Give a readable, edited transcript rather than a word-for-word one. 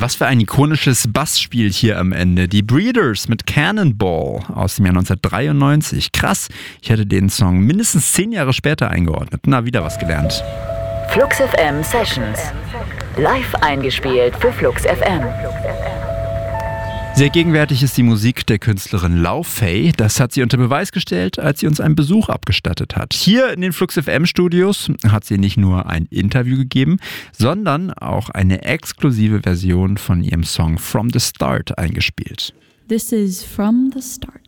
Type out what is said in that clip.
Was für ein ikonisches Bassspiel hier am Ende. Die Breeders mit Cannonball aus dem Jahr 1993. Krass, ich hätte den Song mindestens 10 Jahre später eingeordnet. Na, wieder was gelernt. Flux FM Sessions. Live eingespielt für Flux FM. Sehr gegenwärtig ist die Musik der Künstlerin Lau Fei. Das hat sie unter Beweis gestellt, als sie uns einen Besuch abgestattet hat. Hier in den Flux FM Studios hat sie nicht nur ein Interview gegeben, sondern auch eine exklusive Version von ihrem Song From the Start eingespielt. This is From the Start.